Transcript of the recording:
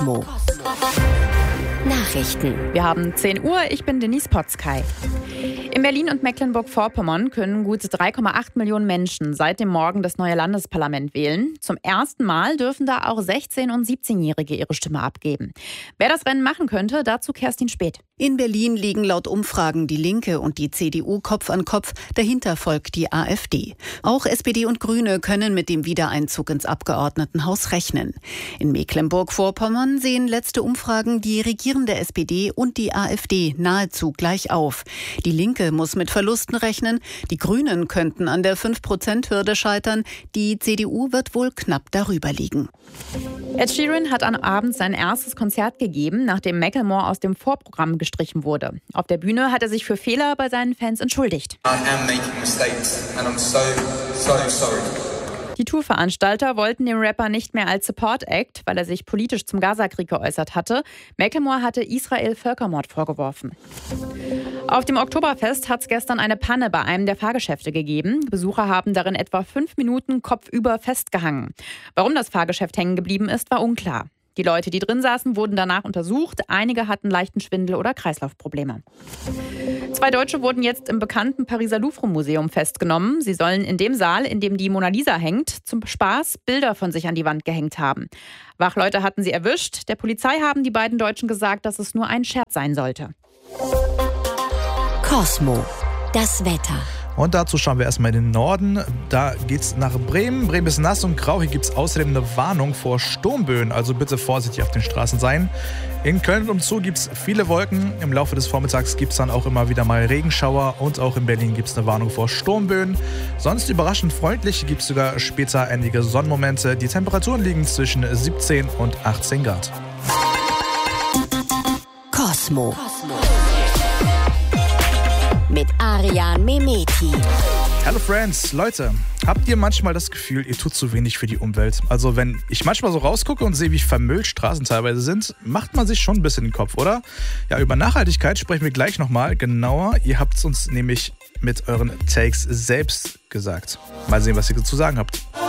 Nachrichten. Wir haben 10 Uhr, ich bin Denise Potzkei. In Berlin und Mecklenburg-Vorpommern können gut 3,8 Millionen Menschen seit dem Morgen das neue Landesparlament wählen. Zum ersten Mal dürfen da auch 16- und 17-Jährige ihre Stimme abgeben. Wer das Rennen machen könnte, dazu Kerstin Späth. In Berlin liegen laut Umfragen die Linke und die CDU Kopf an Kopf. Dahinter folgt die AfD. Auch SPD und Grüne können mit dem Wiedereinzug ins Abgeordnetenhaus rechnen. In Mecklenburg-Vorpommern sehen letzte Umfragen die regierende SPD und die AfD nahezu gleich auf. Die Linke muss mit Verlusten rechnen. Die Grünen könnten an der 5%-Hürde scheitern. Die CDU wird wohl knapp darüber liegen. Ed Sheeran hat am Abend sein erstes Konzert gegeben, nachdem Macklemore aus dem Vorprogramm gestrichen wurde. Auf der Bühne hat er sich für Fehler bei seinen Fans entschuldigt. Die Tourveranstalter wollten den Rapper nicht mehr als Support-Act, weil er sich politisch zum Gazakrieg geäußert hatte. Macklemore hatte Israel Völkermord vorgeworfen. Auf dem Oktoberfest hat es gestern eine Panne bei einem der Fahrgeschäfte gegeben. Besucher haben darin etwa 5 Minuten kopfüber festgehangen. Warum das Fahrgeschäft hängen geblieben ist, war unklar. Die Leute, die drin saßen, wurden danach untersucht. Einige hatten leichten Schwindel oder Kreislaufprobleme. 2 Deutsche wurden jetzt im bekannten Pariser Louvre-Museum festgenommen. Sie sollen in dem Saal, in dem die Mona Lisa hängt, zum Spaß Bilder von sich an die Wand gehängt haben. Wachleute hatten sie erwischt. Der Polizei haben die beiden Deutschen gesagt, dass es nur ein Scherz sein sollte. Cosmo, das Wetter. Und dazu schauen wir erstmal in den Norden. Da geht's nach Bremen. Bremen ist nass und grau. Hier gibt es außerdem eine Warnung vor Sturmböen. Also bitte vorsichtig auf den Straßen sein. In Köln und umzu gibt es viele Wolken. Im Laufe des Vormittags gibt es dann auch immer wieder mal Regenschauer. Und auch in Berlin gibt es eine Warnung vor Sturmböen. Sonst überraschend freundlich. Gibt es sogar später einige Sonnenmomente. Die Temperaturen liegen zwischen 17 und 18 Grad. Cosmo. Mit Arian Mehmeti. Hallo Friends, Leute, habt ihr manchmal das Gefühl, ihr tut zu wenig für die Umwelt? Also wenn ich manchmal so rausgucke und sehe, wie vermüllt Straßen teilweise sind, macht man sich schon ein bisschen den Kopf, oder? Ja, über Nachhaltigkeit sprechen wir gleich nochmal genauer. Ihr habt es uns nämlich mit euren Takes selbst gesagt. Mal sehen, was ihr dazu sagen habt.